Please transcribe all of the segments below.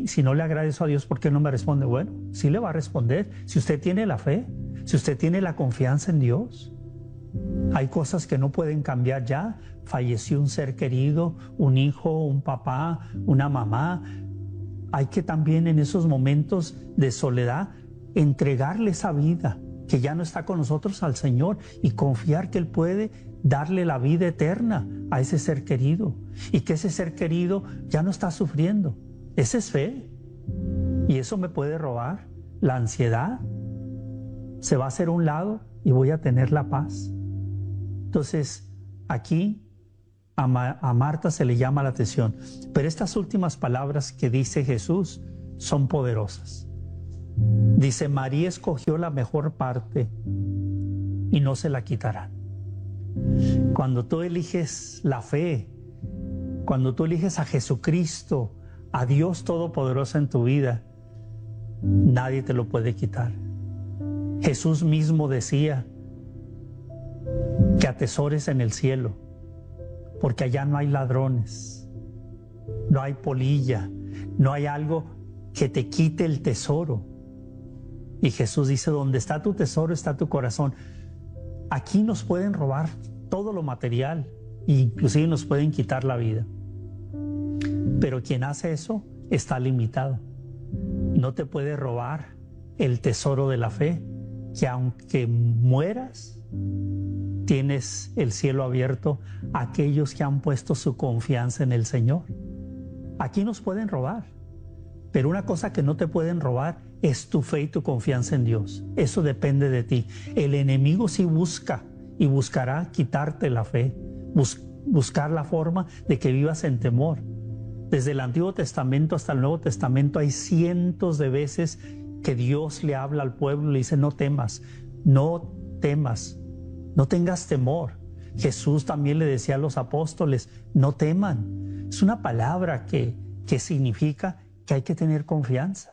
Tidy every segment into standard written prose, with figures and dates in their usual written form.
si no le agradezco a Dios, ¿por qué no me responde? Bueno, sí le va a responder. Si usted tiene la fe, si usted tiene la confianza en Dios. Hay cosas que no pueden cambiar ya. Falleció un ser querido, un hijo, un papá, una mamá. Hay que también en esos momentos de soledad entregarle esa vida que ya no está con nosotros al Señor y confiar que Él puede darle la vida eterna a ese ser querido y que ese ser querido ya no está sufriendo. Esa es fe. Y eso me puede robar la ansiedad. Se va a hacer a un lado y voy a tener la paz. Entonces, aquí a Marta se le llama la atención. Pero estas últimas palabras que dice Jesús son poderosas. Dice, María escogió la mejor parte y no se la quitarán. Cuando tú eliges la fe, cuando tú eliges a Jesucristo, a Dios Todopoderoso en tu vida, nadie te lo puede quitar. Jesús mismo decía que atesores en el cielo, porque allá no hay ladrones, no hay polilla, no hay algo que te quite el tesoro. Y Jesús dice, donde está tu tesoro está tu corazón. Aquí nos pueden robar todo lo material e inclusive nos pueden quitar la vida. Pero quien hace eso está limitado. No te puede robar el tesoro de la fe, que aunque mueras, tienes el cielo abierto a aquellos que han puesto su confianza en el Señor. Aquí nos pueden robar, pero una cosa que no te pueden robar es tu fe y tu confianza en Dios. Eso depende de ti. El enemigo sí busca y buscará quitarte la fe, buscar la forma de que vivas en temor. Desde el Antiguo Testamento hasta el Nuevo Testamento hay cientos de veces que Dios le habla al pueblo y le dice, no temas, no temas, no tengas temor. Jesús también le decía a los apóstoles, no teman. Es una palabra que significa que hay que tener confianza.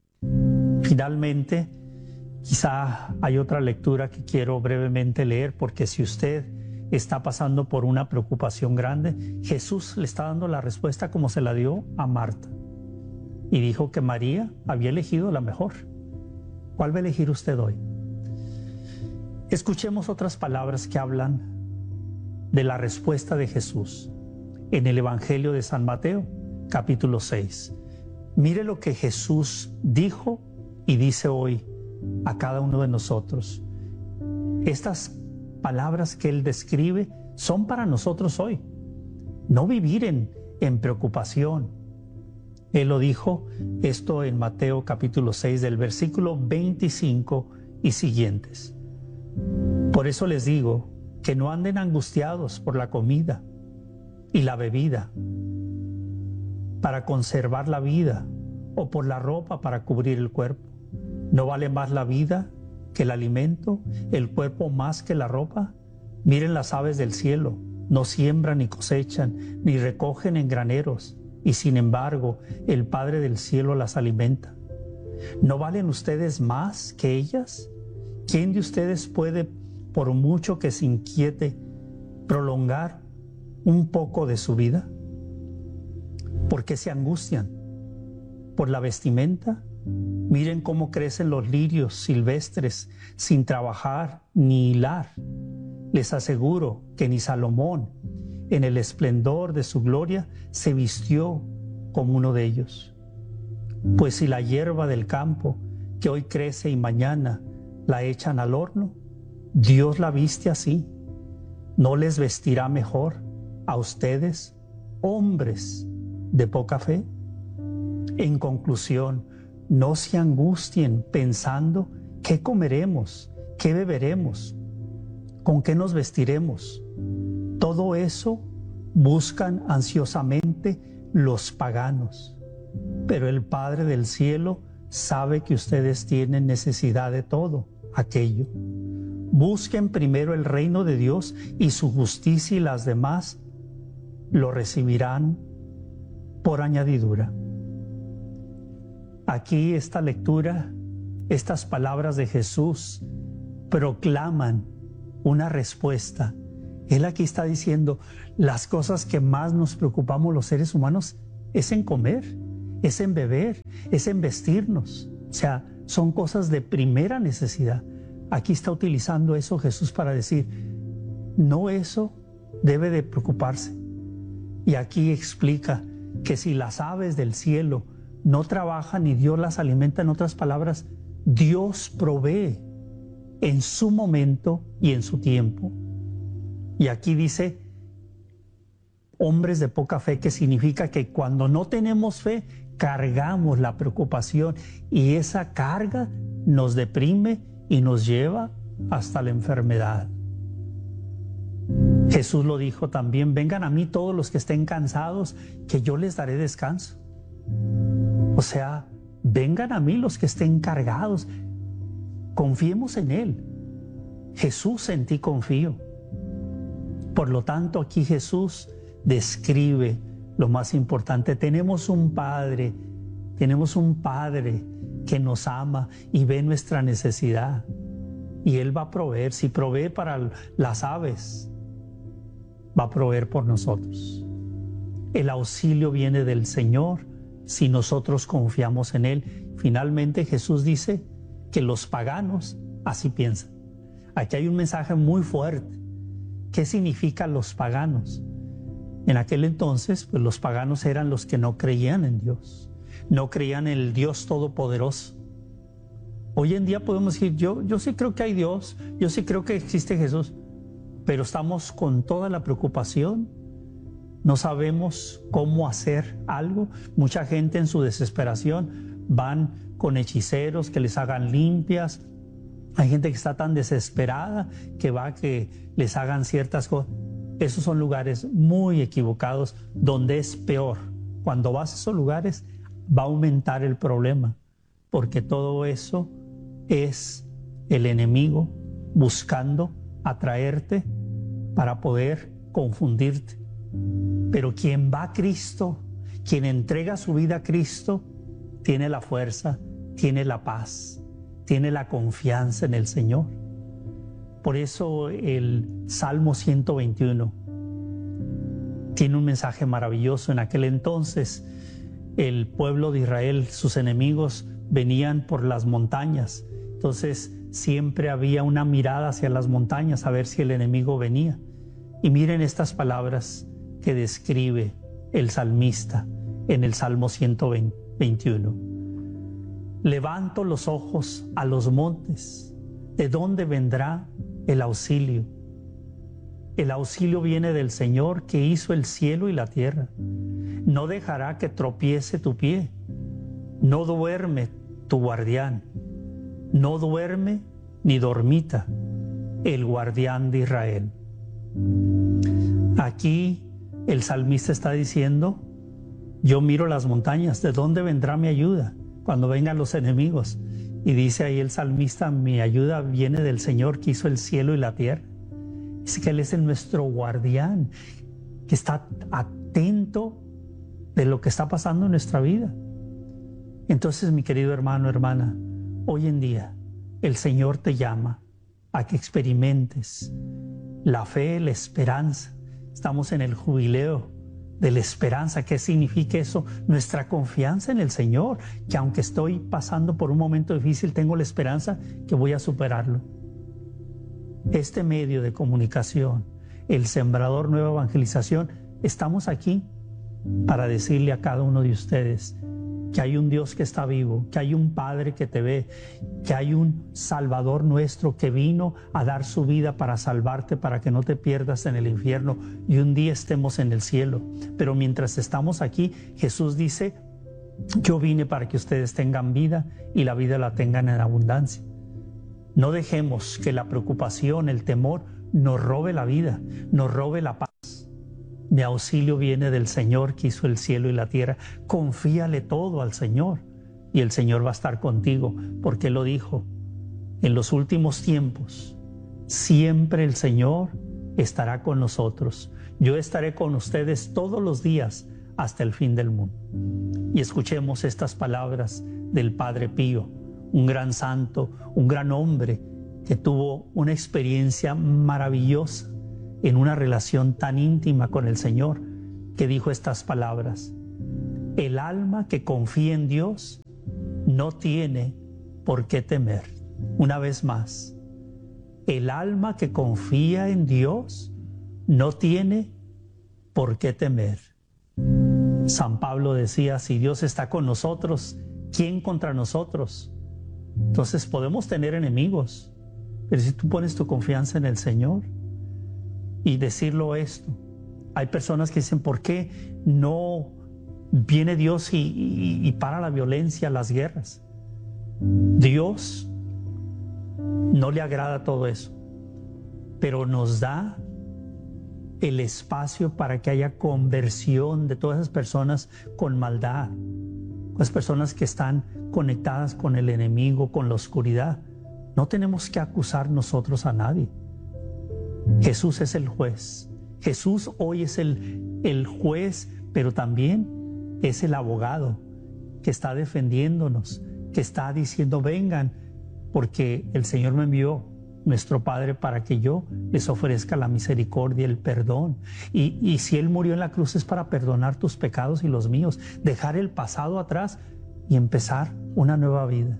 Finalmente, quizá hay otra lectura que quiero brevemente leer, porque si usted está pasando por una preocupación grande, Jesús le está dando la respuesta como se la dio a Marta. Y dijo que María había elegido la mejor. ¿Cuál va a elegir usted hoy? Escuchemos otras palabras que hablan de la respuesta de Jesús en el Evangelio de San Mateo, capítulo 6. Mire lo que Jesús dijo y dice hoy a cada uno de nosotros. Estas palabras que Él describe son para nosotros hoy. No vivir en preocupación. Él lo dijo esto en Mateo capítulo 6 del versículo 25 y siguientes. Por eso les digo que no anden angustiados por la comida y la bebida para conservar la vida, o por la ropa para cubrir el cuerpo. ¿No vale más la vida que el alimento, el cuerpo más que la ropa? Miren las aves del cielo, no siembran ni cosechan, ni recogen en graneros, y sin embargo el Padre del cielo las alimenta. ¿No valen ustedes más que ellas? ¿Quién de ustedes puede, por mucho que se inquiete, prolongar un poco de su vida? ¿Por qué se angustian? ¿Por la vestimenta? Miren cómo crecen los lirios silvestres sin trabajar ni hilar. Les aseguro que ni Salomón, en el esplendor de su gloria, se vistió como uno de ellos. Pues si la hierba del campo, que hoy crece y mañana la echan al horno, Dios la viste así, ¿no les vestirá mejor a ustedes, hombres de poca fe? En conclusión, no se angustien pensando qué comeremos, qué beberemos, con qué nos vestiremos. Todo eso buscan ansiosamente los paganos, pero el Padre del cielo sabe que ustedes tienen necesidad de todo aquello. Busquen primero el reino de Dios y su justicia, y las demás lo recibirán por añadidura. Aquí esta lectura, estas palabras de Jesús proclaman una respuesta. Él aquí está diciendo, las cosas que más nos preocupamos los seres humanos es en comer, es en beber, es en vestirnos. O sea, son cosas de primera necesidad. Aquí está utilizando eso Jesús para decir, no eso debe de preocuparse. Y aquí explica que si las aves del cielo no trabajan y Dios las alimenta, en otras palabras, Dios provee en su momento y en su tiempo. Y aquí dice, hombres de poca fe, que significa que cuando no tenemos fe, cargamos la preocupación y esa carga nos deprime y nos lleva hasta la enfermedad. Jesús lo dijo también, vengan a mí todos los que estén cansados, que yo les daré descanso. O sea, vengan a mí los que estén cargados, confiemos en Él. Jesús, en ti confío. Por lo tanto, aquí Jesús describe lo más importante. Tenemos un Padre que nos ama y ve nuestra necesidad. Y Él va a proveer. Si provee para las aves, va a proveer por nosotros. El auxilio viene del Señor si nosotros confiamos en Él. Finalmente Jesús dice que los paganos así piensan. Aquí hay un mensaje muy fuerte. ¿Qué significa los paganos? En aquel entonces, pues los paganos eran los que no creían en Dios, no creían en el Dios Todopoderoso. Hoy en día podemos decir, yo sí creo que hay Dios, yo sí creo que existe Jesús, pero estamos con toda la preocupación, no sabemos cómo hacer algo. Mucha gente en su desesperación van con hechiceros que les hagan limpias. Hay gente que está tan desesperada que va a que les hagan ciertas cosas. Esos son lugares muy equivocados donde es peor. Cuando vas a esos lugares va a aumentar el problema, porque todo eso es el enemigo buscando atraerte para poder confundirte. Pero quien va a Cristo, quien entrega su vida a Cristo, tiene la fuerza, tiene la paz, tiene la confianza en el Señor. Por eso el Salmo 121 tiene un mensaje maravilloso. En aquel entonces el pueblo de Israel, sus enemigos venían por las montañas. Entonces siempre había una mirada hacia las montañas a ver si el enemigo venía. Y miren estas palabras que describe el salmista en el Salmo 121. Levanto los ojos a los montes. ¿De dónde vendrá el auxilio? El auxilio viene del Señor que hizo el cielo y la tierra. No dejará que tropiece tu pie. No duerme tu guardián. No duerme ni dormita el guardián de Israel. Aquí el salmista está diciendo, yo miro las montañas, ¿de dónde vendrá mi ayuda cuando vengan los enemigos? Y dice ahí el salmista, mi ayuda viene del Señor que hizo el cielo y la tierra. Dice que Él es nuestro guardián, que está atento de lo que está pasando en nuestra vida. Entonces, mi querido hermano, hermana, hoy en día el Señor te llama a que experimentes la fe, la esperanza. Estamos en el jubileo de la esperanza. ¿Qué significa eso? Nuestra confianza en el Señor, que aunque estoy pasando por un momento difícil, tengo la esperanza que voy a superarlo. Este medio de comunicación, el Sembrador Nueva Evangelización, estamos aquí para decirle a cada uno de ustedes que hay un Dios que está vivo, que hay un Padre que te ve, que hay un Salvador nuestro que vino a dar su vida para salvarte, para que no te pierdas en el infierno y un día estemos en el cielo. Pero mientras estamos aquí, Jesús dice, yo vine para que ustedes tengan vida y la vida la tengan en abundancia. No dejemos que la preocupación, el temor nos robe la vida, nos robe la paz. Mi auxilio viene del Señor que hizo el cielo y la tierra. Confíale todo al Señor y el Señor va a estar contigo, porque Él lo dijo. En los últimos tiempos, siempre el Señor estará con nosotros. Yo estaré con ustedes todos los días hasta el fin del mundo. Y escuchemos estas palabras del Padre Pío, un gran santo, un gran hombre que tuvo una experiencia maravillosa en una relación tan íntima con el Señor, que dijo estas palabras: El alma que confía en Dios no tiene por qué temer. Una vez más, el alma que confía en Dios no tiene por qué temer. San Pablo decía, si Dios está con nosotros, ¿quién contra nosotros? Entonces podemos tener enemigos, pero si tú pones tu confianza en el Señor y decirlo esto, hay personas que dicen, ¿por qué no viene Dios y para la violencia, las guerras? Dios no le agrada todo eso, pero nos da el espacio para que haya conversión de todas esas personas con maldad, las personas que están conectadas con el enemigo, con la oscuridad. No tenemos que acusar nosotros a nadie. Jesús es el juez. Jesús hoy es el juez, pero también es el abogado que está defendiéndonos, que está diciendo, vengan, porque el Señor me envió, nuestro Padre, para que yo les ofrezca la misericordia, el perdón. Y si Él murió en la cruz es para perdonar tus pecados y los míos, dejar el pasado atrás y empezar una nueva vida.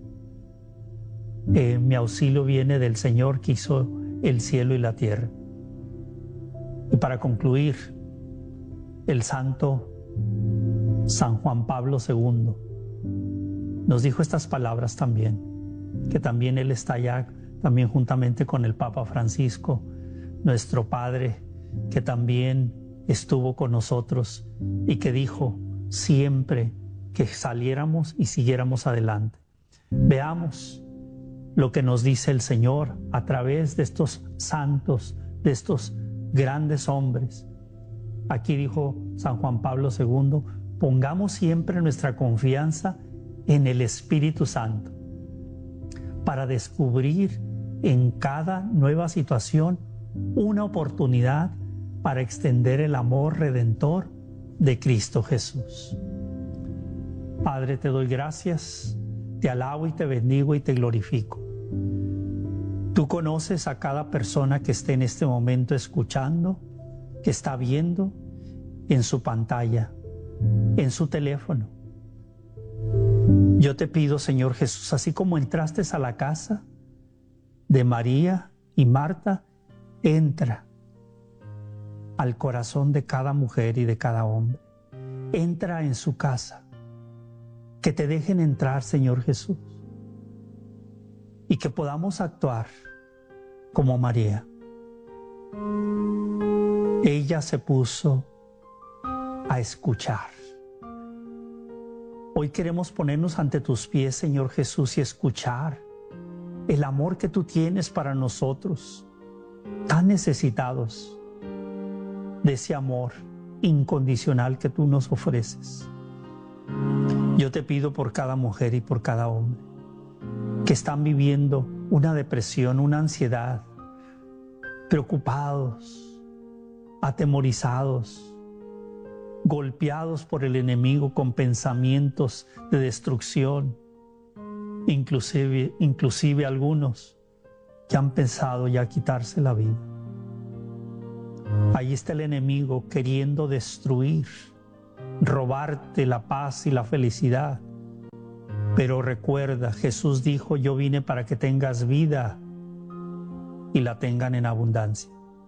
Mi auxilio viene del Señor que hizo el cielo y la tierra. Y para concluir, el santo San Juan Pablo II nos dijo estas palabras también, que también él está allá, también juntamente con el Papa Francisco, nuestro Padre, que también estuvo con nosotros y que dijo siempre que saliéramos y siguiéramos adelante. Veamos lo que nos dice el Señor a través de estos santos, de estos grandes hombres. Aquí dijo San Juan Pablo II, pongamos siempre nuestra confianza en el Espíritu Santo para descubrir en cada nueva situación una oportunidad para extender el amor redentor de Cristo Jesús. Padre, te doy gracias, te alabo y te bendigo y te glorifico. Tú conoces a cada persona que esté en este momento escuchando, que está viendo en su pantalla, en su teléfono. Yo te pido, Señor Jesús, así como entraste a la casa de María y Marta, entra al corazón de cada mujer y de cada hombre. Entra en su casa. Que te dejen entrar, Señor Jesús. Y que podamos actuar como María. Ella se puso a escuchar. Hoy queremos ponernos ante tus pies, Señor Jesús, y escuchar el amor que tú tienes para nosotros, tan necesitados de ese amor incondicional que tú nos ofreces. Yo te pido por cada mujer y por cada hombre que están viviendo una depresión, una ansiedad, preocupados, atemorizados, golpeados por el enemigo con pensamientos de destrucción, inclusive algunos que han pensado ya quitarse la vida. Ahí está el enemigo queriendo destruir, robarte la paz y la felicidad. Pero recuerda, Jesús dijo, yo vine para que tengas vida y la tengan en abundancia.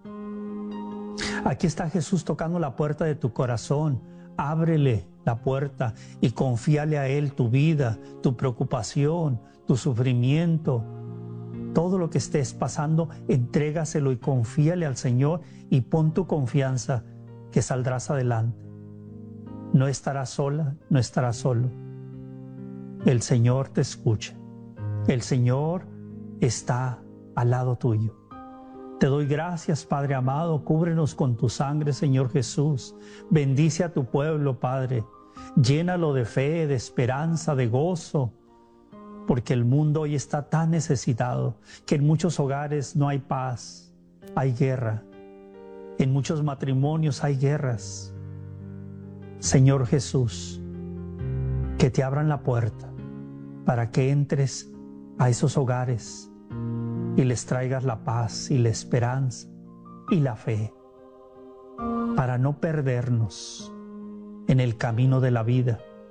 Aquí está Jesús tocando la puerta de tu corazón. Ábrele la puerta y confíale a Él tu vida, tu preocupación, tu sufrimiento. Todo lo que estés pasando, entrégaselo y confíale al Señor y pon tu confianza que saldrás adelante. No estarás sola, no estarás solo. El Señor te escucha. El Señor está al lado tuyo. Te doy gracias, Padre amado. Cúbrenos con tu sangre, Señor Jesús. Bendice a tu pueblo, Padre. Llénalo de fe, de esperanza, de gozo. Porque el mundo hoy está tan necesitado que en muchos hogares no hay paz, hay guerra. En muchos matrimonios hay guerras. Señor Jesús, que te abran la puerta para que entres a esos hogares y les traigas la paz y la esperanza y la fe para no perdernos en el camino de la vida,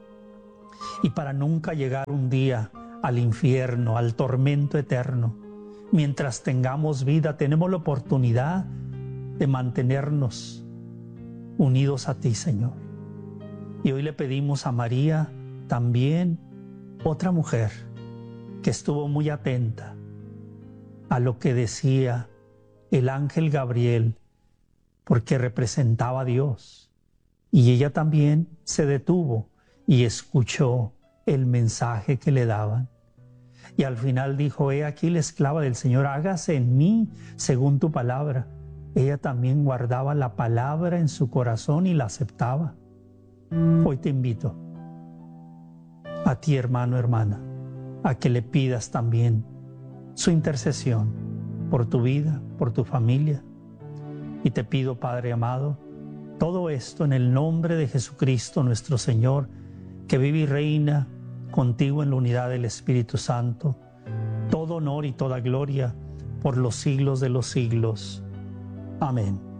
y para nunca llegar un día al infierno, al tormento eterno. Mientras tengamos vida, tenemos la oportunidad de mantenernos unidos a ti, Señor. Y hoy le pedimos a María, también otra mujer que estuvo muy atenta a lo que decía el ángel Gabriel, porque representaba a Dios. Y ella también se detuvo y escuchó el mensaje que le daban. Y al final dijo: he aquí la esclava del Señor, hágase en mí según tu palabra. Ella también guardaba la palabra en su corazón y la aceptaba. Hoy te invito a ti, hermano, hermana, a que le pidas también su intercesión por tu vida, por tu familia. Y te pido, Padre amado, todo esto en el nombre de Jesucristo nuestro Señor, que vive y reina contigo en la unidad del Espíritu Santo, todo honor y toda gloria por los siglos de los siglos. Amén.